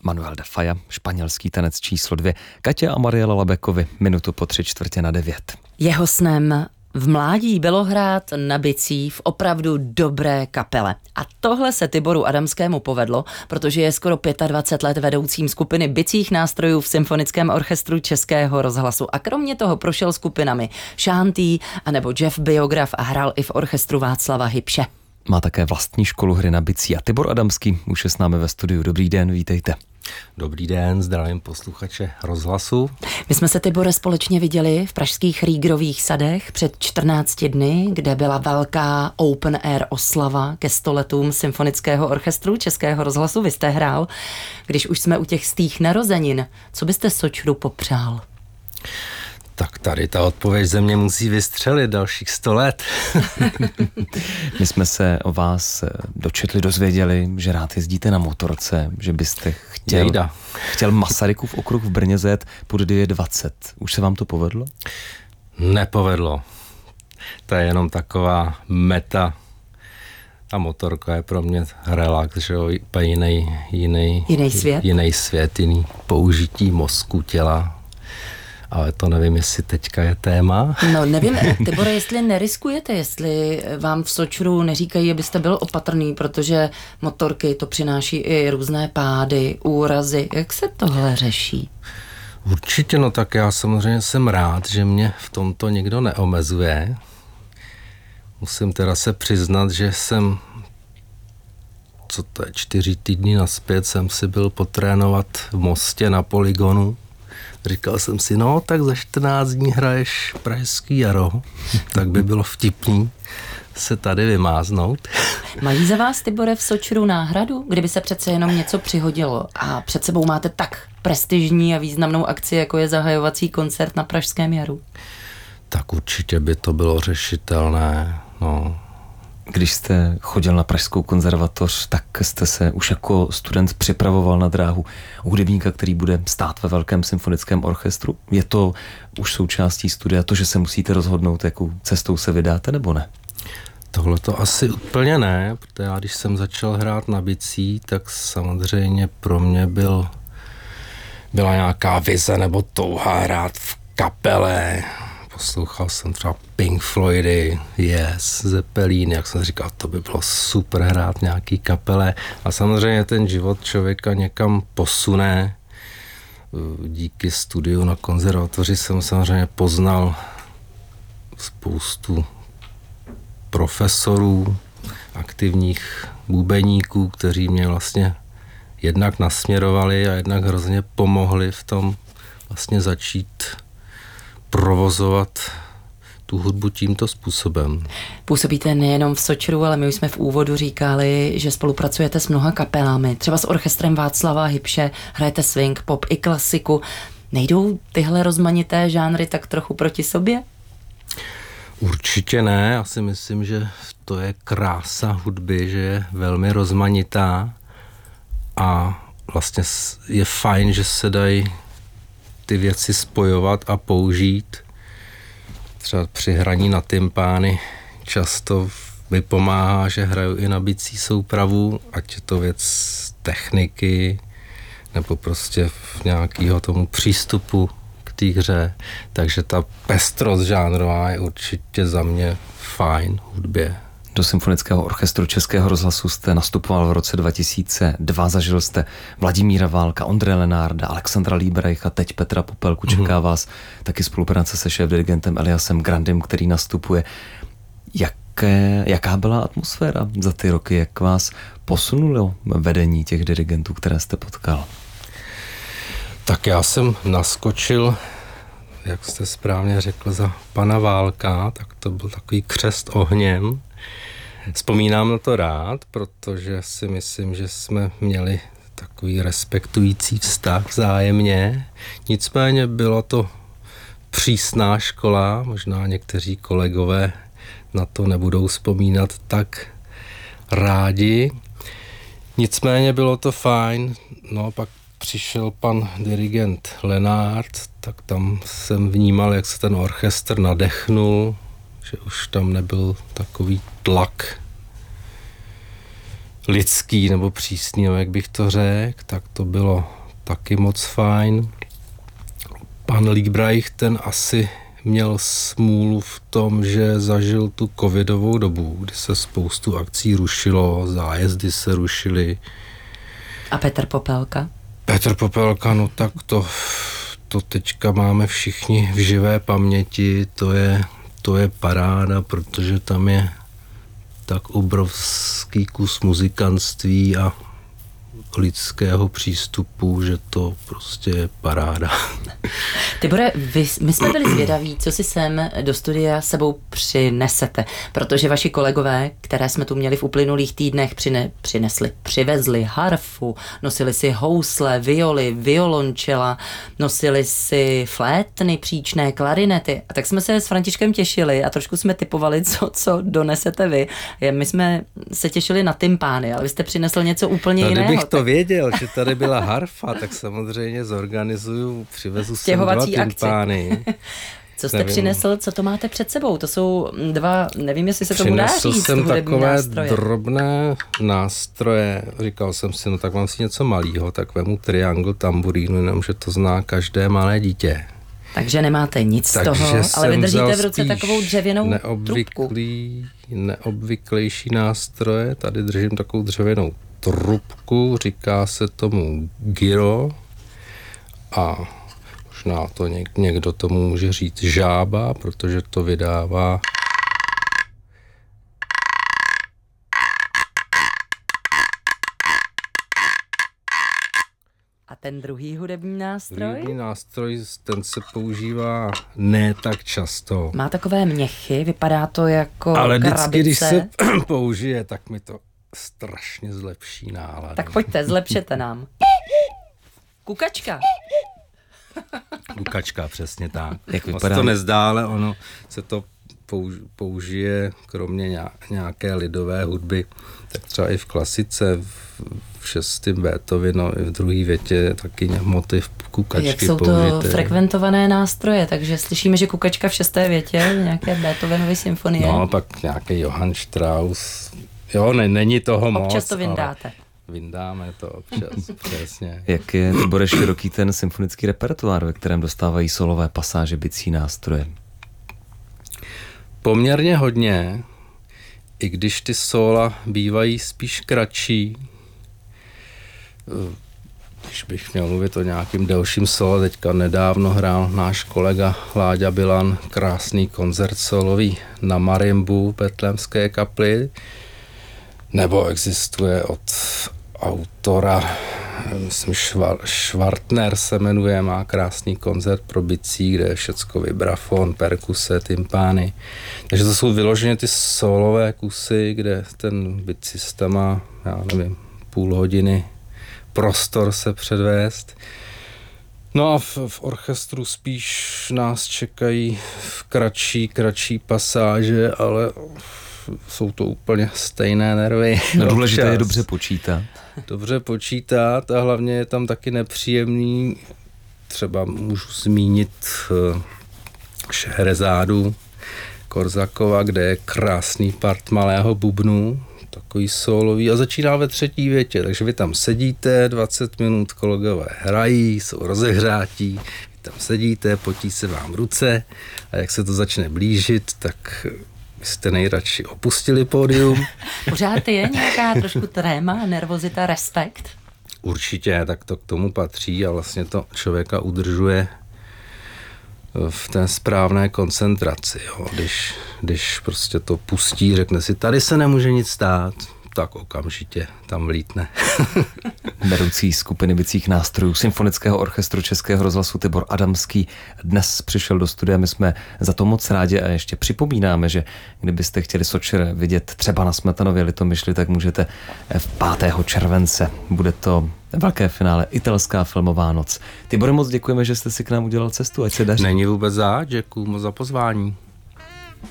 Manuel de Falla, španělský tanec číslo 2, Kaťa a Mariela Labekovi, minutu po 8:45. Jeho snem v mládí bylo hrát na bicí v opravdu dobré kapele. A tohle se Tiboru Adamskému povedlo, protože je skoro 25 let vedoucím skupiny bicích nástrojů v Symfonickém orchestru Českého rozhlasu. A kromě toho prošel skupinami Šántý anebo Jeff Biograf a hrál i v orchestru Václava Hybše. Má také vlastní školu hry na bicí a Tibor Adamský už je s námi ve studiu. Dobrý den, vítejte. Dobrý den, zdravím posluchače rozhlasu. My jsme se, Tibore, společně viděli v pražských Rýgrových sadech před 14 dny, kde byla velká open air oslava ke 100 letům Symfonického orchestru Českého rozhlasu. Vy jste hrál. Když už jsme u těch stých narozenin, co byste Sočru popřál? Tak tady ta odpověď ze mě musí vystřelit dalších 100 let. My jsme se o vás dozvěděli, že rád jezdíte na motorce, že byste chtěl Masarykův okruh v Brně zajet pod 9:20. Už se vám to povedlo? Nepovedlo. To je jenom taková meta. Ta motorka je pro mě relax, že jo, jiný svět, jiný použití mozku, těla. Ale to nevím, jestli teďka je téma. No nevím, Tibore, jestli neriskujete, jestli vám v Sočru neříkají, abyste byl opatrný, protože motorky to přináší i různé pády, úrazy. Jak se tohle řeší? Určitě, no tak já samozřejmě jsem rád, že mě v tomto nikdo neomezuje. Musím teda se přiznat, že jsem 4 týdny nazpět jsem si byl potrénovat v Mostě na poligonu. Říkal jsem si, no tak za 14 dní hraješ Pražský jaro, tak by bylo vtipný se tady vymáznout. Mají za vás, Tibore, v Sočru náhradu, kdyby se přece jenom něco přihodilo a před sebou máte tak prestižní a významnou akci, jako je zahajovací koncert na Pražském jaru? Tak určitě by to bylo řešitelné, no. Když jste chodil na Pražskou konzervatoř, tak jste se už jako student připravoval na dráhu hudebníka, který bude stát ve velkém symfonickém orchestru. Je to už součástí studia, to, že se musíte rozhodnout, jakou cestou se vydáte, nebo ne? Tohle to asi úplně ne, protože já když jsem začal hrát na bicí, tak samozřejmě pro mě byla nějaká vize nebo touha hrát v kapele. Poslouchal jsem třeba Pink Floydy, Yes, Zeppelin, jak jsem říkal, to by bylo super hrát nějaký kapele. A samozřejmě ten život člověka někam posune. Díky studiu na konzervatoři jsem samozřejmě poznal spoustu profesorů, aktivních bubeníků, kteří mě vlastně jednak nasměrovali a jednak hrozně pomohli v tom vlastně začít provozovat tu hudbu tímto způsobem. Působíte nejenom v Sočru, ale my už jsme v úvodu říkali, že spolupracujete s mnoha kapelami. Třeba s orchestrem Václava Hybše, hrajete swing, pop i klasiku. Nejdou tyhle rozmanité žánry tak trochu proti sobě? Určitě ne. Já si myslím, že to je krása hudby, že je velmi rozmanitá a vlastně je fajn, že se dají ty věci spojovat a použít. Třeba při hraní na tympány často mi pomáhá, že hraju i na bicí soupravu, ať je to věc techniky nebo prostě v nějakého tomu přístupu k té hře. Takže ta pestrost žánrová je určitě za mě fajn hudbě. Do Symfonického orchestru Českého rozhlasu jste nastupoval v roce 2002, zažil jste Vladimíra Válka, Ondřeje Lenárda, Alexandra Líbreicha, teď Petra Popelku, čeká vás taky spolupráce se šéfdirigentem Eliasem Grandym, který nastupuje. Jaká byla atmosféra za ty roky, jak vás posunulo vedení těch dirigentů, které jste potkal? Tak já jsem naskočil, jak jste správně řekl, za pana Válka, tak to byl takový křest ohněm. Vzpomínám na to rád, protože si myslím, že jsme měli takový respektující vztah vzájemně. Nicméně byla to přísná škola, možná někteří kolegové na to nebudou vzpomínat tak rádi. Nicméně bylo to fajn, no pak přišel pan dirigent Lenárd, tak tam jsem vnímal, jak se ten orchestr nadechnul, že už tam nebyl takový tlak lidský nebo přísný, jak bych to řekl, tak to bylo taky moc fajn. Pan Líbrajch, ten asi měl smůlu v tom, že zažil tu covidovou dobu, kdy se spoustu akcí rušilo, zájezdy se rušily. A Petr Popelka? Petr Popelka, no tak to teďka máme všichni v živé paměti, to je paráda, protože tam je tak obrovský kus muzikantství a lidského přístupu, že to prostě je paráda. Tibore, my jsme byli zvědaví, co si sem do studia sebou přinesete, protože vaši kolegové, které jsme tu měli v uplynulých týdnech, přivezli harfu, nosili si housle, violy, violončela, nosili si flétny, příčné, klarinety. A tak jsme se s Františkem těšili a trošku jsme typovali, co donesete vy. My jsme se těšili na tympány, ale vy jste přinesl něco úplně jiného. Kdybych to věděl, že tady byla harfa, tak samozřejmě přivezu sem 2 tympány. Co jste přinesl, co to máte před sebou? To jsou 2, nevím, jestli se tomu dá říct, Přinesl jsem takové nástroje. Drobné nástroje. Říkal jsem si, no tak mám si něco malýho, tak vemu triangl, tamburínu, jenomže to zná každé malé dítě. Takže nemáte nic z toho, ale vy držíte v ruce takovou dřevěnou trubku. Neobvyklejší nástroje, tady držím takovou dřevěnou trubku, říká se tomu gyro a možná to někdo tomu může říct žába, protože to vydává A ten druhý hudební nástroj? Druhý nástroj, ten se používá ne tak často. Má takové měchy, vypadá to jako ale krabice. vždycky, když se použije, tak mi to strašně zlepší náladu. Tak pojďte, zlepšete nám. Kukačka. Kukačka, přesně tak. Jak Moc vypadá? to nezdá, ale ono se to použije kromě nějaké lidové hudby, tak třeba i v klasice, v 6. Beethovenu, i v druhé větě taky motiv kukačky Jak jsou použité. to frekventované nástroje, takže slyšíme, že kukačka v 6. větě, nějaké Beethovenovy symfonie. No, pak nějaký Johann Strauss. Jo, není toho moc. Občas to vyndáte. Vyndáme to občas, přesně. Jak je, Tibore, široký ten symfonický repertoár, ve kterém dostávají solové pasáže bicí nástroje? Poměrně hodně, i když ty sóla bývají spíš kratší. Když bych měl mluvit o nějakým delším solo, teďka nedávno hrál náš kolega Láďa Bilan krásný koncert solový na marimbu v Betlémské kapli, nebo existuje od autora, myslím Schwartner se jmenuje, má krásný koncert pro bicí, kde je všecko vibrafon, perkuse, tympány. Takže to jsou vyloženě ty solové kusy, kde ten bicista má, já nevím, půl hodiny prostor se předvést. No a v orchestru spíš nás čekají kratší pasáže, ale jsou to úplně stejné nervy. No, důležité je dobře počítat. Dobře počítat a hlavně je tam taky nepříjemný, třeba můžu zmínit Šehrezádu Korzakova, kde je krásný part malého bubnu, takový sólový a začíná ve 3. větě, takže vy tam sedíte, 20 minut kolegové hrají, jsou rozehřátí, vy tam sedíte, potí se vám ruce a jak se to začne blížit, tak jste nejradši opustili pódium. Pořád je nějaká trošku tréma, nervozita, respekt? Určitě, tak to k tomu patří a vlastně to člověka udržuje v té správné koncentraci. Jo. Když prostě to pustí, řekne si, tady se nemůže nic stát, tak okamžitě tam vlítne. Vedoucí skupiny bicích nástrojů Symfonického orchestru Českého rozhlasu Tibor Adamský dnes přišel do studia. My jsme za to moc rádi a ještě připomínáme, že kdybyste chtěli Sočer vidět třeba na Smetanově Litomyšli, tak můžete v 5. července. Bude to velké finále Italská filmová noc. Tibore, moc děkujeme, že jste si k nám udělal cestu, ať se daří. Není vůbec zač, děkuju moc za pozvání.